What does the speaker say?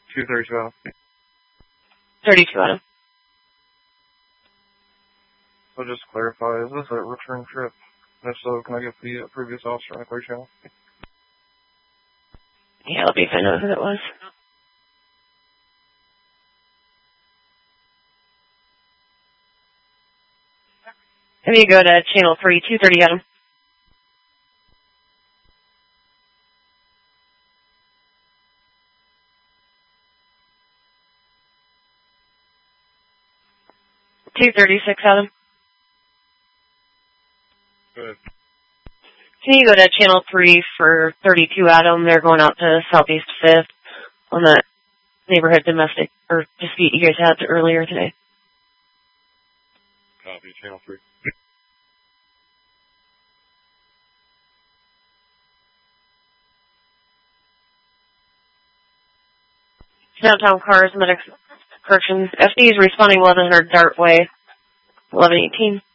232 Adam. 32 Adam. So just to clarify, is this a return trip? And if so, can I get the previous officer on the clear channel? Yeah, let me find out who that was. Have you go to channel 3, 230 Adam. $236 Adam. Good. Can you go to channel 3 for 32 Adam? They're going out to Southeast 5th on that neighborhood domestic or dispute you guys had earlier today. Copy, channel 3. Downtown Cars, Medics, Corrections. FD is responding 1100 Dartway, 1118.